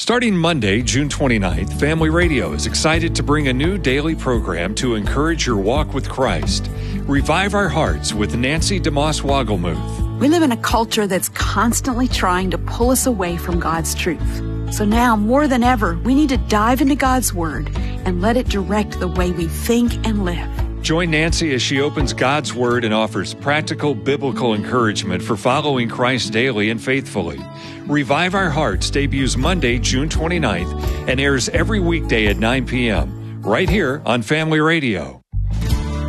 Starting Monday, June 29th, Family Radio is excited to bring a new daily program to encourage your walk with Christ. Revive Our Hearts with Nancy DeMoss Wogelmuth. We live in a culture that's constantly trying to pull us away from God's truth. So now, more than ever, we need to dive into God's Word and let it direct the way we think and live. Join Nancy as she opens God's Word and offers practical biblical encouragement for following Christ daily and faithfully. Revive Our Hearts debuts Monday, June 29th, and airs every weekday at 9 p.m. right here on Family Radio.